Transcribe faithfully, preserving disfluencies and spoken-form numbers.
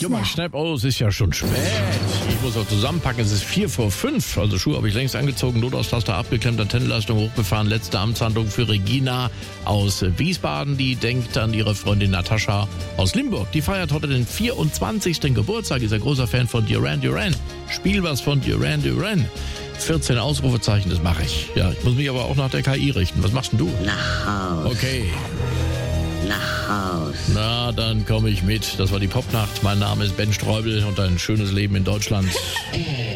Ja, mein Schnapp, oh, es ist ja schon spät. Ich muss auch zusammenpacken, es ist vier vor fünf. Also Schuhe habe ich längst angezogen, Notausraster abgeklemmt, Antennenleistung hochgefahren. Letzte Amtshandlung für Regina aus Wiesbaden. Die denkt an ihre Freundin Natascha aus Limburg. Die feiert heute den vierundzwanzigsten Geburtstag. Ist ein großer Fan von Duran Duran. Spiel was von Duran Duran. vierzehn Ausrufezeichen, das mache ich. Ja, ich muss mich aber auch nach der K I richten. Was machst denn du? Nach Haus. Okay. Nach Haus. Na, dann komme ich mit. Das war die Popnacht. Mein Name ist Ben Streubel und ein schönes Leben in Deutschland.